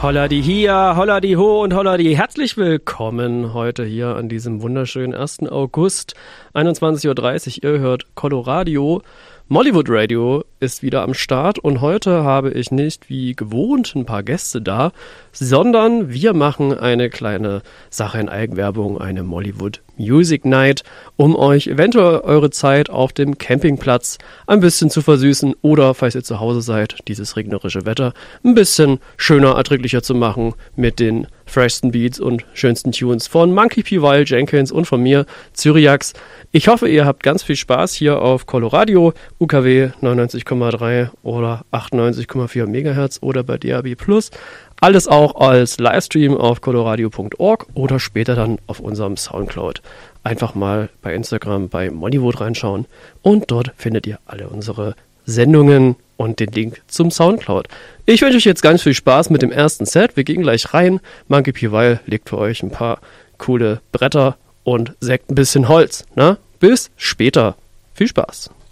Holla die hier, holla die ho und holla die. Herzlich willkommen heute hier an diesem wunderschönen 1. August, 21.30 Uhr. Ihr hört Coloradio. Mollywood Radio ist wieder am Start und heute habe ich nicht wie gewohnt ein paar Gäste da, sondern wir machen eine kleine Sache in Eigenwerbung, eine Mollywood Music Night, um euch eventuell eure Zeit auf dem Campingplatz ein bisschen zu versüßen oder, falls ihr zu Hause seid, dieses regnerische Wetter ein bisschen schöner, erträglicher zu machen mit den freshsten Beats und schönsten Tunes von Monkey P. Weil Jenkins und von mir, Cyriax. Ich hoffe, ihr habt ganz viel Spaß hier auf Coloradio, UKW 99,3 oder 98,4 MHz oder bei DAB+. Alles auch als Livestream auf coloradio.org oder später dann auf unserem Soundcloud. Einfach mal bei Instagram bei Mollywood reinschauen und dort findet ihr alle unsere Sendungen und den Link zum Soundcloud. Ich wünsche euch jetzt ganz viel Spaß mit dem ersten Set. Wir gehen gleich rein. Monkey P. Weil legt für euch ein paar coole Bretter und sägt ein bisschen Holz. Na? Bis später. Viel Spaß.